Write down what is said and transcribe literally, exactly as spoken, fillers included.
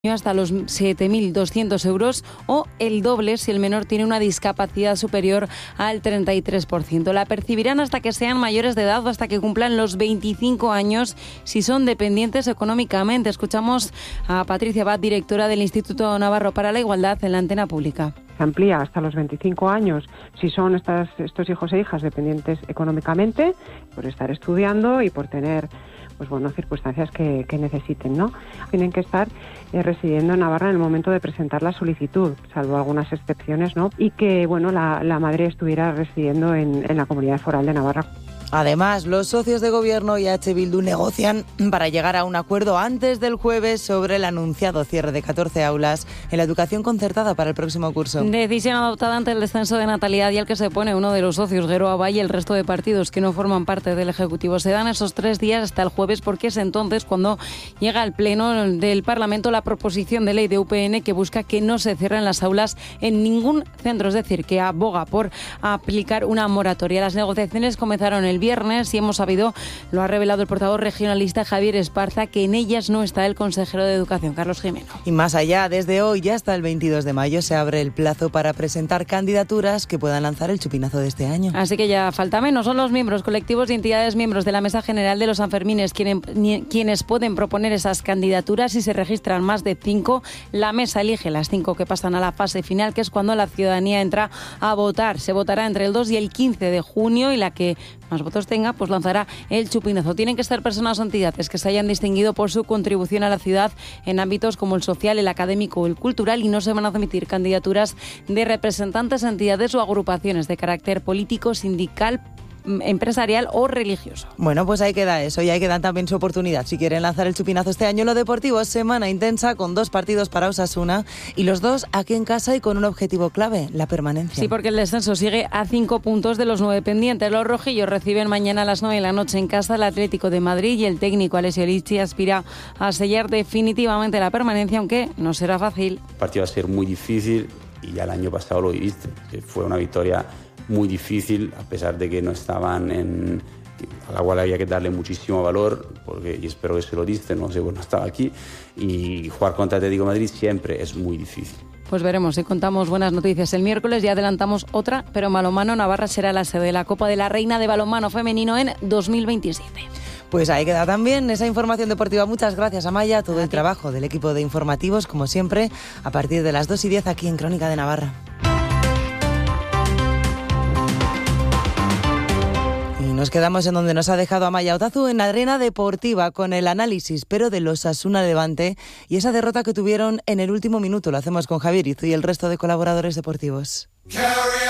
hasta los siete mil doscientos euros o el doble si el menor tiene una discapacidad superior al treinta y tres por ciento. La percibirán hasta que sean mayores de edad o hasta que cumplan los veinticinco años si son dependientes económicamente. Escuchamos a Patricia Abad, directora del Instituto Navarro para la Igualdad, en la antena pública. Se amplía hasta los veinticinco años si son estas, estos hijos e hijas dependientes económicamente, por estar estudiando y por tener pues bueno, circunstancias que, que necesiten, ¿no? Tienen que estar eh, residiendo en Navarra en el momento de presentar la solicitud, salvo algunas excepciones, ¿no? Y que, bueno, la, la madre estuviera residiendo en, en la Comunidad Foral de Navarra. Además, los socios de gobierno y H. Bildu negocian para llegar a un acuerdo antes del jueves sobre el anunciado cierre de catorce aulas en la educación concertada para el próximo curso. Decisión adoptada ante el descenso de natalidad y al que se pone uno de los socios, Geroa Bay, y el resto de partidos que no forman parte del Ejecutivo. Se dan esos tres días hasta el jueves porque es entonces cuando llega al Pleno del Parlamento la proposición de ley de U P N que busca que no se cierren las aulas en ningún centro, es decir, que aboga por aplicar una moratoria. Las negociaciones comenzaron el viernes y hemos sabido, lo ha revelado el portavoz regionalista Javier Esparza, que en ellas no está el consejero de Educación, Carlos Jimeno. Y más allá, desde hoy ya hasta el veintidós de mayo se abre el plazo para presentar candidaturas que puedan lanzar el chupinazo de este año. Así que ya falta menos. Son los miembros, colectivos y entidades miembros de la Mesa General de los Sanfermines quienes, quienes pueden proponer esas candidaturas. Si se registran más de cinco, la mesa elige las cinco que pasan a la fase final, que es cuando la ciudadanía entra a votar. Se votará entre el dos y el quince de junio y la que más votos tenga, pues lanzará el chupinazo. Tienen que ser personas o entidades que se hayan distinguido por su contribución a la ciudad en ámbitos como el social, el académico o el cultural, y no se van a admitir candidaturas de representantes, entidades o agrupaciones de carácter político, sindical, empresarial o religioso. Bueno, pues ahí queda eso y ahí queda también su oportunidad. Si quieren lanzar el chupinazo este año, lo deportivo es semana intensa con dos partidos para Osasuna y los dos aquí en casa y con un objetivo clave, la permanencia. Sí, porque el descenso sigue a cinco puntos de los nueve pendientes. Los rojillos reciben mañana a las nueve de la noche en casa al Atlético de Madrid y el técnico Alessio Ricci aspira a sellar definitivamente la permanencia, aunque no será fácil. El partido va a ser muy difícil y ya el año pasado lo viste, que fue una victoria muy difícil, a pesar de que no estaban en... a la cual había que darle muchísimo valor, porque, y espero que se lo diste, no sé, pues no estaba aquí, y jugar contra Atlético de Madrid siempre es muy difícil. Pues veremos si contamos buenas noticias el miércoles. Ya adelantamos otra, pero en balonmano Navarra será la sede de la Copa de la Reina de Balonmano Femenino en dos mil veintisiete. Pues ahí queda también esa información deportiva. Muchas gracias, Amaya, todo el trabajo del equipo de informativos, como siempre, a partir de las dos y diez aquí en Crónica de Navarra. Nos quedamos en donde nos ha dejado Amaya Otazu, en la arena deportiva, con el análisis, pero de los Osasuna Levante y esa derrota que tuvieron en el último minuto. Lo hacemos con Javier Izu y el resto de colaboradores deportivos. Carry